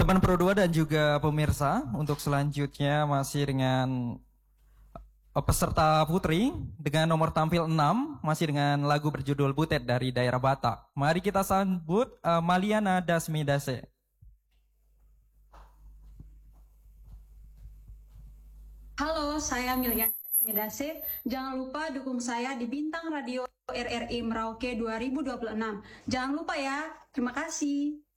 Sobat Pro 2 dan juga pemirsa, untuk selanjutnya masih dengan peserta putri dengan nomor tampil 6, masih dengan lagu berjudul Butet dari daerah Batak. Mari kita sambut Maliana Dasmidase. Halo, saya Miliana Dasmidase. Jangan lupa dukung saya di Bintang Radio RRI Merauke 2026. Jangan lupa ya. Terima kasih.